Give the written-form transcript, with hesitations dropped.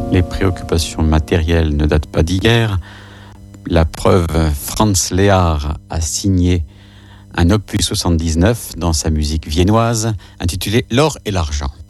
Les préoccupations matérielles ne datent pas d'hier. La preuve, Franz Lehár a signé un opus 79 dans sa musique viennoise intitulé L'or et l'argent.